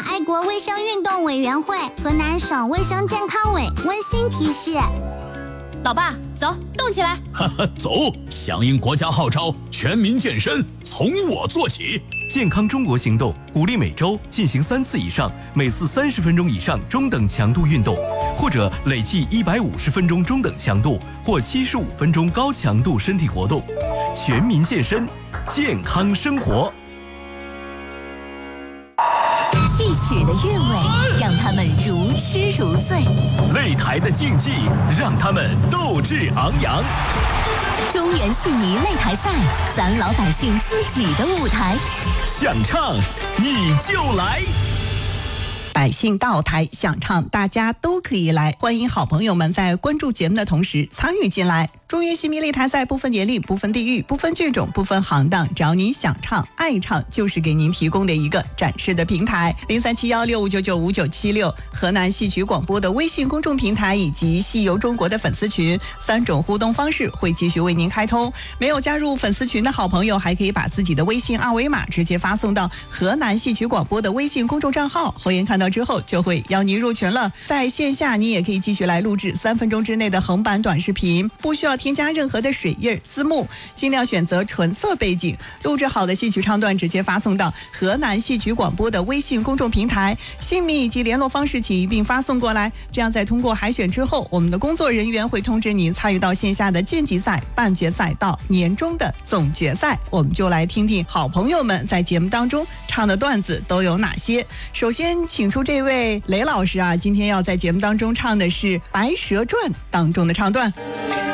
爱国卫生运动委员会、河南省卫生健康委温馨提示。 老爸，走，动起来！ 走，响应国家号召，全民健身，从我做起。 健康中国行动鼓励每周进行3次以上，每次30分钟以上中等强度运动，或者累计150分钟中等强度或75分钟高强度身体活动。全民健身，健康生活。 戏曲的韵味让他们如痴如醉， 擂台的竞技让他们斗志昂扬。 中原戏迷擂台赛，咱老百姓自己的舞台， 想唱你就来。 百姓到台想唱，大家都可以来。欢迎好朋友们在关注节目的同时参与进来。中原戏迷擂台赛不分年龄、不分地域、不分剧种、不分行当，只要您想唱、爱唱，就是给您提供的一个展示的平台。037165995976，河南戏曲广播的微信公众平台以及戏游中国的粉丝群，3种互动方式会继续为您开通。没有加入粉丝群的好朋友，还可以把自己的微信二维码直接发送到河南戏曲广播的微信公众账号，侯岩看到之后就会邀您入群了。在线下你也可以继续来录制3分钟之内的横版短视频，不需要添加任何的水印字幕，尽量选择纯色背景。录制好的戏曲唱段直接发送到河南戏曲广播的微信公众平台，姓名以及联络方式请一并发送过来。这样在通过海选之后，我们的工作人员会通知您参与到线下的晋级赛、半决赛到年终的总决赛。我们就来听听好朋友们在节目当中唱的段子都有哪些。首先请出这位雷老师啊，今天要在节目当中唱的是《白蛇传》当中的唱段。